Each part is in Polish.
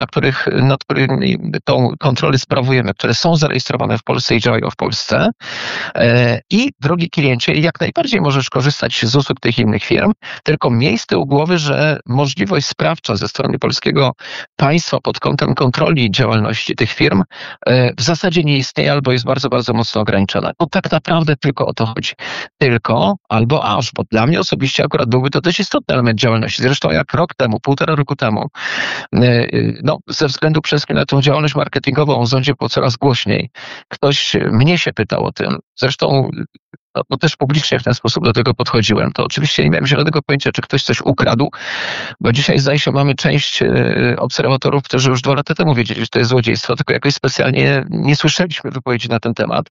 nad którymi tą kontrolę sprawujemy, które są zarejestrowane w Polsce i działają w Polsce. I drogi kliencie, jak najbardziej możesz korzystać z usług tych innych firm, tylko miej z tyłu głowy, że możliwość sprawcza ze strony polskiego państwa pod kątem kontroli działalności tych firm w zasadzie nie istnieje albo jest bardzo, bardzo mocno ograniczona. No tak naprawdę tylko o to chodzi. Tylko albo aż, bo dla mnie osobiście akurat byłby to dość istotny element działalności. Zresztą jak rok temu, 1,5 roku temu, ze względu przede wszystkim na tą działalność marketingową w Zondzie było coraz głośniej. Ktoś mnie się pytał o tym. Zresztą no też publicznie w ten sposób do tego podchodziłem. To oczywiście nie miałem żadnego pojęcia, czy ktoś coś ukradł, bo dzisiaj zdaje się mamy część obserwatorów, którzy już 2 lata temu wiedzieli, że to jest złodziejstwo, tylko jakoś specjalnie nie słyszeliśmy wypowiedzi na ten temat.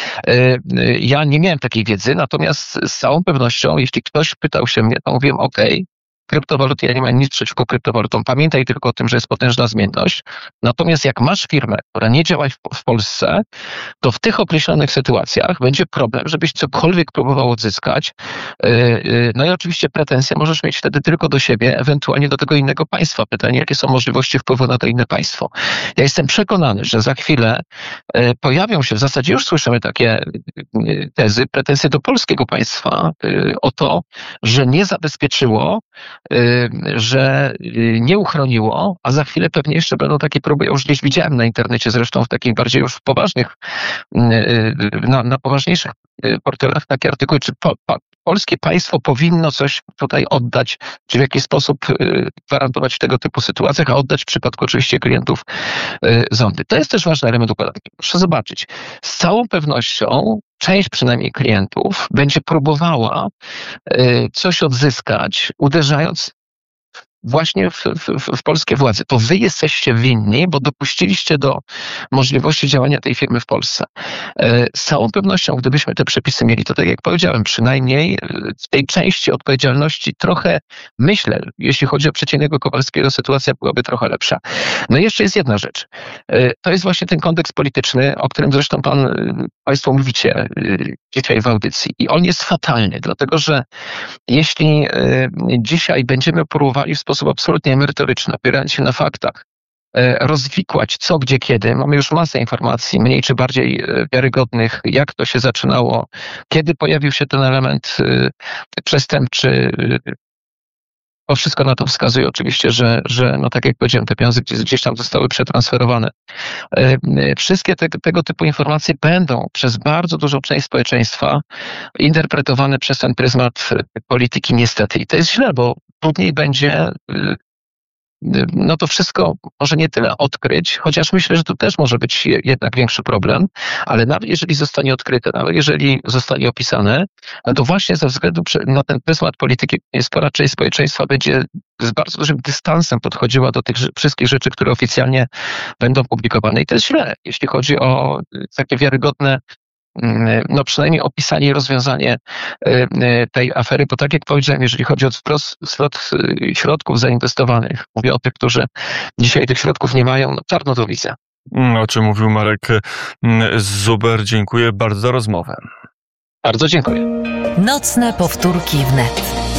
Ja nie miałem takiej wiedzy, natomiast z całą pewnością, jeśli ktoś pytał się mnie, to mówiłem okej, kryptowaluty, ja nie mam nic przeciwko kryptowalutom. Pamiętaj tylko o tym, że jest potężna zmienność. Natomiast jak masz firmę, która nie działa w Polsce, to w tych określonych sytuacjach będzie problem, żebyś cokolwiek próbował odzyskać. No i oczywiście pretensje możesz mieć wtedy tylko do siebie, ewentualnie do tego innego państwa. Pytanie, jakie są możliwości wpływu na to inne państwo. Ja jestem przekonany, że za chwilę pojawią się, w zasadzie już słyszymy takie tezy, pretensje do polskiego państwa o to, że nie zabezpieczyło, że nie uchroniło, a za chwilę pewnie jeszcze będą takie próby. Ja już gdzieś widziałem na internecie, zresztą w takich bardziej już poważnych, na poważniejszych portalach takie artykuły, czy polskie państwo powinno coś tutaj oddać, czy w jakiś sposób gwarantować w tego typu sytuacjach, a oddać w przypadku oczywiście klientów Zondy. To jest też ważny element układanki. Proszę zobaczyć, z całą pewnością część przynajmniej klientów będzie próbowała coś odzyskać, uderzając właśnie w polskie władze. To wy jesteście winni, bo dopuściliście do możliwości działania tej firmy w Polsce. Z całą pewnością, gdybyśmy te przepisy mieli, to tak jak powiedziałem, przynajmniej w tej części odpowiedzialności trochę, myślę, jeśli chodzi o przeciętnego Kowalskiego, sytuacja byłaby trochę lepsza. No i jeszcze jest jedna rzecz. To jest właśnie ten kontekst polityczny, o którym zresztą państwo mówicie dzisiaj w audycji. I on jest fatalny, dlatego że jeśli dzisiaj będziemy próbowali w sposób absolutnie merytoryczny, opierając się na faktach, rozwikłać co, gdzie, kiedy. Mamy już masę informacji, mniej czy bardziej wiarygodnych, jak to się zaczynało, kiedy pojawił się ten element przestępczy. To wszystko na to wskazuje oczywiście, że no tak jak powiedziałem, te pieniądze gdzieś tam zostały przetransferowane. Wszystkie tego typu informacje będą przez bardzo dużą część społeczeństwa interpretowane przez ten pryzmat polityki niestety. I to jest źle, bo trudniej będzie no to wszystko może nie tyle odkryć, chociaż myślę, że tu też może być jednak większy problem, ale nawet jeżeli zostanie odkryte, nawet jeżeli zostanie opisane, no to właśnie ze względu na ten pryzmat polityki spora część społeczeństwa będzie z bardzo dużym dystansem podchodziła do tych wszystkich rzeczy, które oficjalnie będą publikowane. I to jest źle, jeśli chodzi o takie wiarygodne, no przynajmniej opisanie i rozwiązanie tej afery, bo tak jak powiedziałem, jeżeli chodzi o zwrot środków zainwestowanych, mówię o tych, którzy dzisiaj tych środków nie mają, no czarno to widzę. O czym mówił Marek Zuber. Dziękuję bardzo za rozmowę. Bardzo dziękuję. Nocne powtórki wnet.